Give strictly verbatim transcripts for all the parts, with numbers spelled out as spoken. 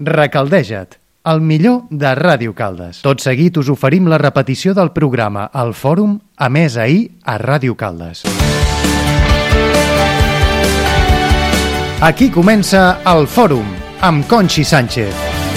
Recaldeja't, el millor de Ràdio Caldes. Tot seguit us oferim la repetició del programa El Fòrum, emès ahir a Ràdio Caldes. Aquí comença El Fòrum, amb Conxi Sánchez.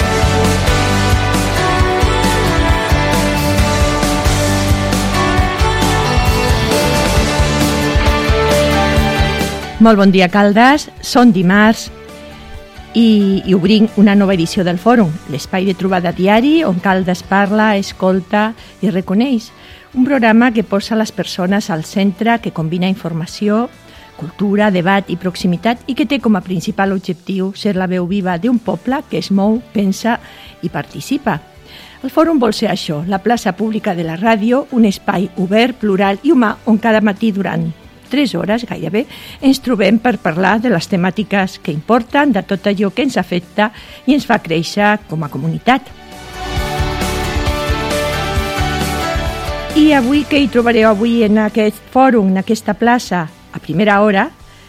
Molt bon dia, Caldes. Són dimarts i, i obrim una nova edició del Fòrum, l'espai de trobada diari on Caldes parla, escolta i reconeix. Un programa que posa les persones al centre, que combina informació, cultura, debat i proximitat i que té com a principal objectiu ser la veu viva d'un poble que es mou, pensa i participa. El Fòrum vol ser això, la plaça pública de la ràdio, un espai obert, plural i humà on cada matí durant tres hores gairebé ens trobem per parlar de les temàtiques que importen, de tot allò que ens afecta i ens fa créixer com a comunitat. I avui, què hi trobareu avui en aquest fòrum, en aquesta plaça? A primera hora,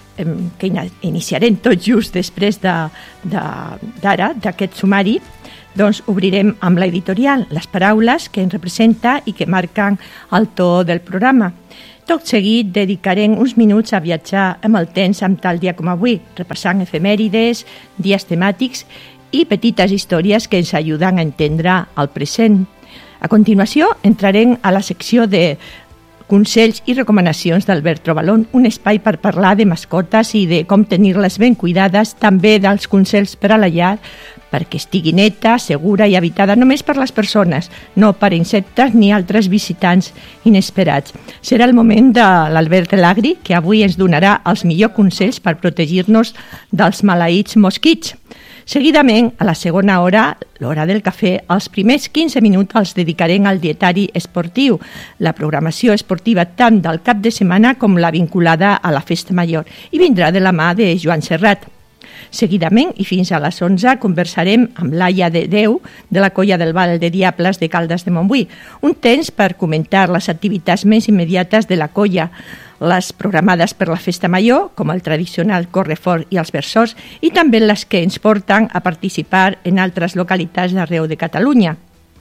que iniciarem tot just després de, de, d'ara, d'aquest sumari, doncs obrirem amb l'editorial, les paraules que ens representa i que marquen el to del programa. Tot seguit dedicarem uns minuts a viatjar amb el temps amb tal dia com avui, repassant efemèrides, dies temàtics i petites històries que ens ajuden a entendre el present. A continuació, entrarem a la secció de consells i recomanacions d'Albert Trovalón, un espai per parlar de mascotes i de com tenir-les ben cuidades, també dels consells per a la llar, perquè estigui neta, segura i habitada només per les persones, no per insectes ni altres visitants inesperats. Serà el moment de l'Albert Elagri, que avui ens donarà els millors consells per protegir-nos dels maleïts mosquits. Seguidament, a la segona hora, l'hora del cafè, els primers quinze minuts els dedicarem al dietari esportiu, la programació esportiva tant del cap de setmana com la vinculada a la festa major, i vindrà de la mà de Joan Serrat. Seguidament, i fins a les onze, conversarem amb Laia de Déu, de la Colla del Val de Diables de Caldes de Montbui, un temps per comentar les activitats més immediates de la colla, les programades per la festa major, com el tradicional correfort i els versors, i també les que ens porten a participar en altres localitats d'arreu de Catalunya.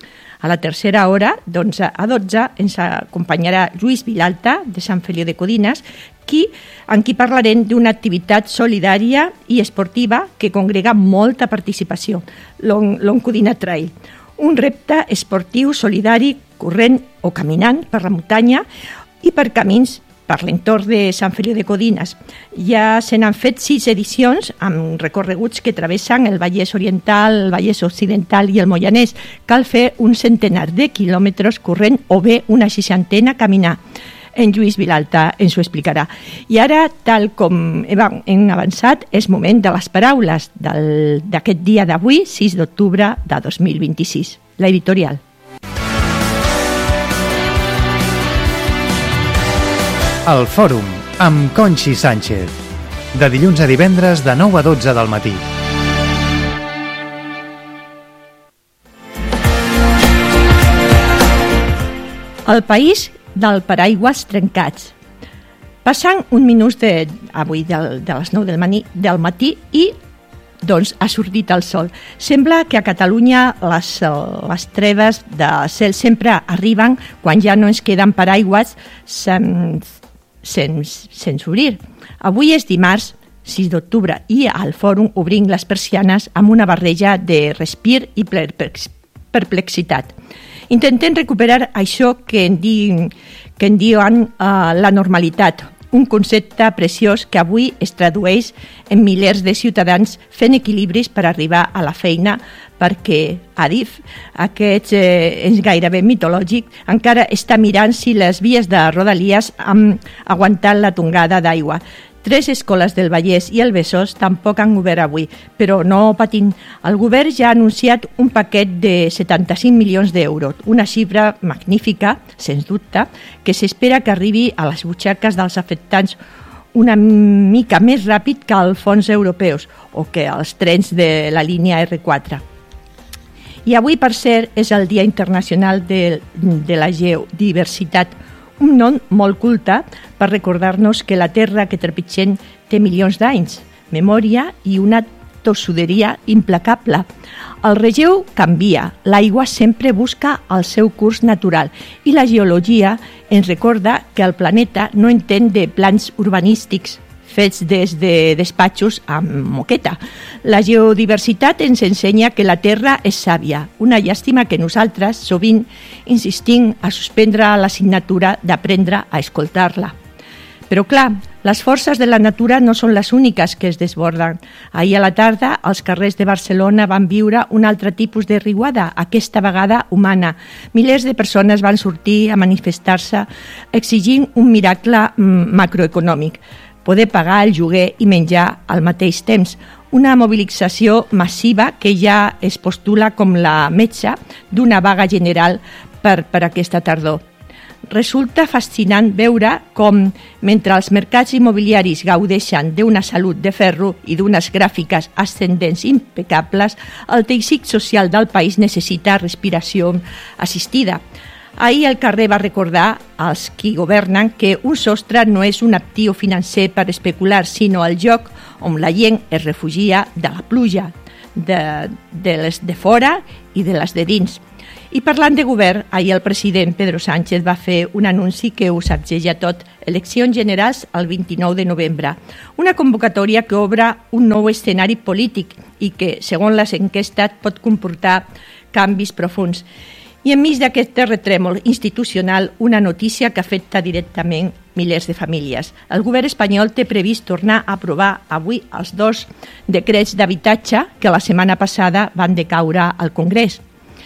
A la tercera hora, d'onze a dotze, ens acompanyarà Lluís Vilalta, de Sant Feliu de Codines, qui, en qui parlarem d'una activitat solidària i esportiva que congrega molta participació, l'Oncodina Trail, un repte esportiu solidari corrent o caminant per la muntanya i per camins per l'entorn de Sant Feliu de Codines. Ja se n'han fet sis edicions amb recorreguts que travessen el Vallès Oriental, el Vallès Occidental i el Moianès. Cal fer un centenar de quilòmetres corrent o bé una seixantena caminar. En Lluís Vilalta ens ho explicarà. I ara, tal com hem avançat, és moment de les paraules del, d'aquest dia d'avui, sis d'octubre de dos mil vint-i-sis. L'editorial. El Fòrum, amb Conxi Sánchez. De dilluns a divendres de nou a dotze del matí. El país del paraigües trencats. Passant un minut de, avui de, de les nou del matí, del matí i doncs ha sortit el sol. Sembla que a Catalunya les, les treves de cel sempre arriben quan ja no ens queden paraigües sense, sense, sense obrir. Avui és dimarts, sis d'octubre, i al Fòrum obrim les persianes amb una barreja de respir i perplexitat. Intentem recuperar això que en, di, que en diuen uh, la normalitat, un concepte preciós que avui es tradueix en milers de ciutadans fent equilibris per arribar a la feina, perquè Adif, aquest eh, és gairebé mitològic, encara està mirant si les vies de Rodalies han aguantat la tongada d'aigua. Tres escoles del Vallès i el Besòs tampoc han obert avui, però no patin. El govern ja ha anunciat un paquet de setanta-cinc milions d'euros, una xifra magnífica, sens dubte, que s'espera que arribi a les butxaques dels afectants una mica més ràpid que els fons europeus o que els trens de la línia erre quatre. I avui, per cert, és el Dia Internacional de, de la Geodiversitat, un nom molt culte per recordar-nos que la Terra que trepitgem té milions d'anys, memòria i una tossuderia implacable. El relleu canvia, l'aigua sempre busca el seu curs natural i la geologia ens recorda que el planeta no entén de plans urbanístics fets des de despatxos amb moqueta. La geodiversitat ens ensenya que la Terra és sàvia, una llàstima que nosaltres sovint insistim a suspendre l'assignatura d'aprendre a escoltar-la. Però clar, les forces de la natura no són les úniques que es desborden. Ahir a la tarda, els carrers de Barcelona van viure un altre tipus de riuada, aquesta vegada humana. Milers de persones van sortir a manifestar-se exigint un miracle macroeconòmic, poder pagar el lloguer i menjar al mateix temps. Una mobilització massiva que ja es postula com la metxa d'una vaga general per, per aquesta tardor. Resulta fascinant veure com, mentre els mercats immobiliaris gaudeixen d'una salut de ferro i d'unes gràfiques ascendents impecables, el teixit social del país necessita respiració assistida. Ahir el carrer va recordar als qui governen que un sostre no és un actiu financer per especular, sinó el lloc on la gent es refugia de la pluja, de, de les de fora i de les de dins. I parlant de govern, ahir el president Pedro Sánchez va fer un anunci que ho sacseja tot, eleccions generals el vint-i-nou de novembre. Una convocatòria que obre un nou escenari polític i que, segons les enquestes, pot comportar canvis profuns. I enmig d'aquest terratrèmol institucional, una notícia que afecta directament milers de famílies. El govern espanyol té previst tornar a aprovar avui els dos decrets d'habitatge que la setmana passada van decaure al Congrés.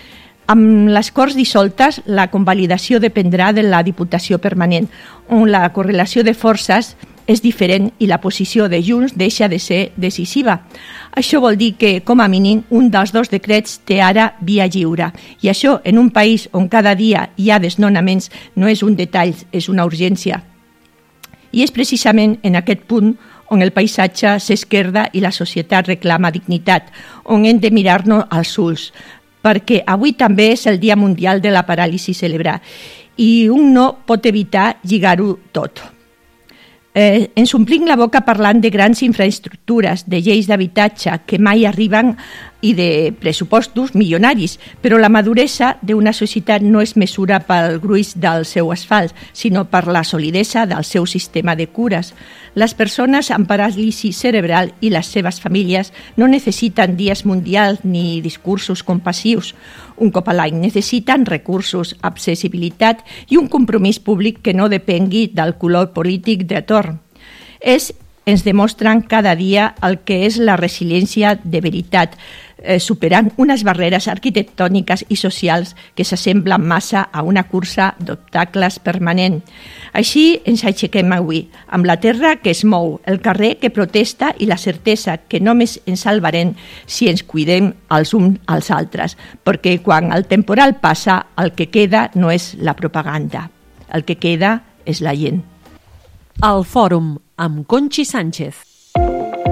Amb les Corts dissoltes, la convalidació dependrà de la Diputació Permanent, on la correlació de forces és diferent i la posició de Junts deixa de ser decisiva. Això vol dir que, com a mínim, un dels dos decrets té ara via lliure. I això, en un país on cada dia hi ha desnonaments, no és un detall, és una urgència. I és precisament en aquest punt on el paisatge s'esquerda i la societat reclama dignitat, on hem de mirar-nos als ulls, perquè avui també és el Dia Mundial de la Paràlisi Cerebral i un no pot evitar lligar-ho tot. Eh, ens omplim la boca parlant de grans infraestructures, de lleis d'habitatge que mai arriben i de pressupostos milionaris, però la maduresa d'una societat no es mesura pel gruix del seu asfalt, sinó per la solidesa del seu sistema de cures. Les persones amb paràlisi cerebral i les seves famílies no necessiten dies mundials ni discursos compassius. Un cop a l'any necessiten recursos, accessibilitat i un compromís públic que no depengui del color polític de torn. És, ens demostren cada dia el que és la resiliència de veritat, eh, superant unes barreres arquitectòniques i socials que s'assemblen massa a una cursa d'obstacles permanent. Així ens aixequem avui, amb la terra que es mou, el carrer que protesta i la certesa que només ens salvarem si ens cuidem els uns als altres, perquè quan el temporal passa, el que queda no és la propaganda, el que queda és la gent. El Fòrum, amb Conxi Sánchez.